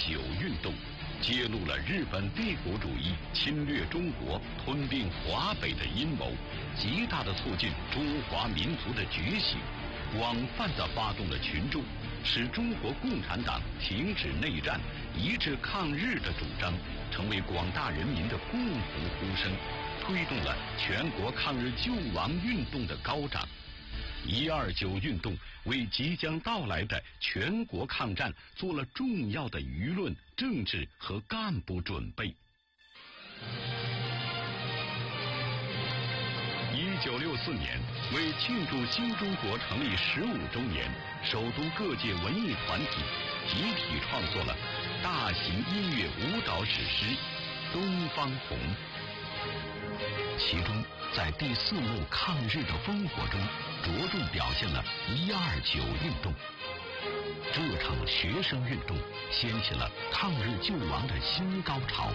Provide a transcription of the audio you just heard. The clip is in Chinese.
2.9运动，揭露了日本帝国主义侵略中国、吞并华北的阴谋，极大地促进中华民族的觉醒，广泛地发动了群众，使中国共产党停止内战、一致抗日的主张成为广大人民的共同呼声，推动了全国抗日救亡运动的高涨。129运动为即将到来的全国抗战做了重要的舆论、政治和干部准备。1964年，为庆祝新中国成立15周年，首都各界文艺团体集体创作了大型音乐舞蹈史诗《东方红》。其中，在第4幕抗日的烽火中，着重表现了129运动。这场学生运动掀起了抗日救亡的新高潮。